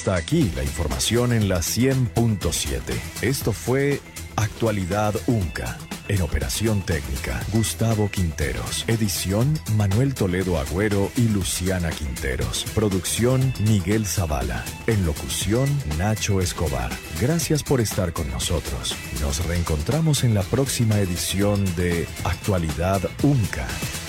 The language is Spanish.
hasta aquí la información en la 100.7. Esto fue Actualidad UNCA. En operación técnica, Gustavo Quinteros. Edición, Manuel Toledo Agüero y Luciana Quinteros. Producción, Miguel Zavala. En locución, Nacho Escobar. Gracias por estar con nosotros. Nos reencontramos en la próxima edición de Actualidad UNCA.